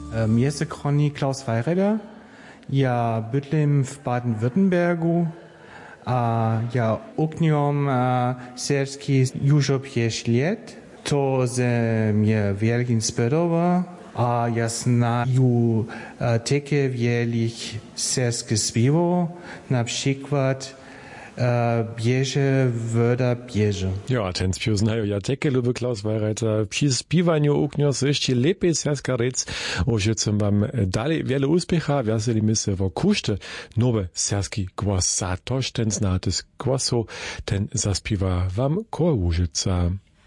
Jest Conny Klaus Weireder. Ja bydlím w Baden-Württembergu. A ja ukniom serski już 5 lat. To ze mnie wielkim spodoba. A ja znaju takie wielkich serski śpiewo, na przykład bieže voda bieže. Ja, ten spiew znajo ja teke, luby Klaus Weireder. Przy spiewaniu uknios jeszcze lepiej serska rec. Ožecem wam dalej wiele uspecha. Weseli se wo kuszte nowe serski głos za toż ten znatys głosu, ten zaspiewa wam Chor Łużyca.